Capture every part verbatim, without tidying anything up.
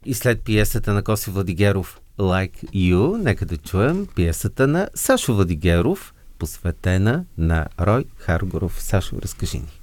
И след пиесата на Коси Владигеров Like You, нека да чуем пиесата на Сашо Владигеров, посветена на Рой Харгуров. Сашо, разкажи ни.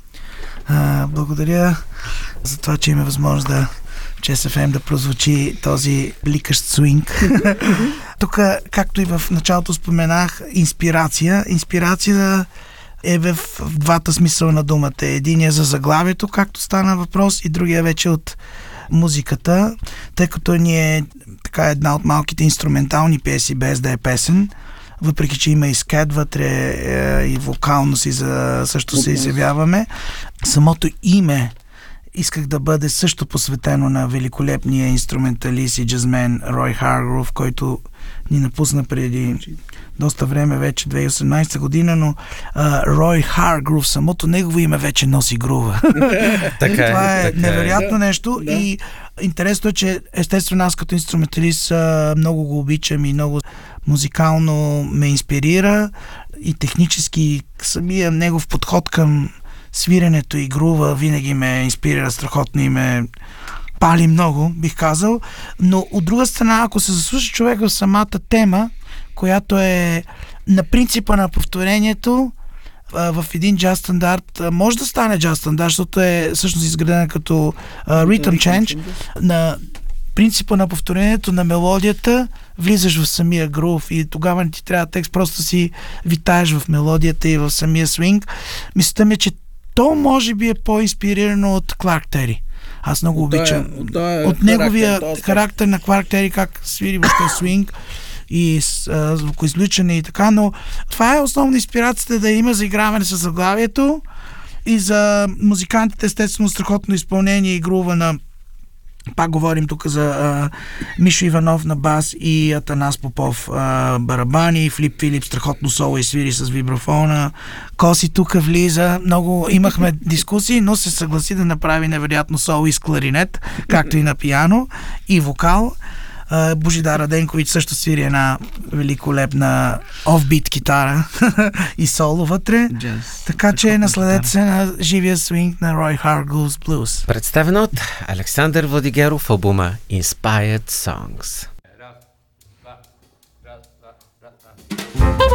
А, благодаря за това, че има възможност да в Чес Еф Ем да прозвучи този бликащ свинг. Тук, както и в началото споменах, инспирация. Инспирация е в двата смисъла на думата. Единия за заглавието, както стана въпрос, и другия вече от музиката, тъй като ни е така една от малките инструментални пиеси, без да е песен, въпреки че има и скет вътре, е, и вокално си за, също се изявяваме. Самото име исках да бъде също посветено на великолепния инструменталист и джазмен Рой Харгуров, който ни напусна преди доста време, вече две хиляди и осемнадесета година, но а, Рой Харгуров, самото негово име вече носи грува. Така е, това е така невероятно е. нещо Да. И интересно е, че естествено аз като инструменталист а, много го обичам и много музикално ме инспирира и технически самия негов подход към свиренето и грува винаги ме инспирира страхотно и ме пали много, бих казал. Но от друга страна, ако се заслуша човек в самата тема, която е на принципа на повторението, в един джаз стандарт може да стане джаз стандарт, защото е всъщност изградена като uh, rhythm change, на принципа на повторението на мелодията, влизаш в самия грув и тогава не ти трябва текст, просто си витаеш в мелодията и в самия свинг. Мисълта ми е, че то може би е по-инспирирано от Кларк Тери. Аз много обичам. От, от, от неговия характер, характер на Кларк Тери, как свири в този свинг и а, звукоизлучане и така, но това е основна инспирацията да има за играване с заглавието и за музикантите, естествено, страхотно изпълнение и грува на, пак говорим тук за а, Мишо Иванов на бас и Атанас Попов а, барабани, Флип Филип страхотно соло и свири с вибрафона, Коси тук влиза, много имахме дискусии, но се съгласи да направи невероятно соло и с кларинет, както и на пиано и вокал. Божидар Раденкович също свири една великолепна офбит китара и соло вътре. Yes. Така че насладете се на живия свинг на Рой Харгуров's Blues. Представено от Александър Владигеров, албума Inspired Songs.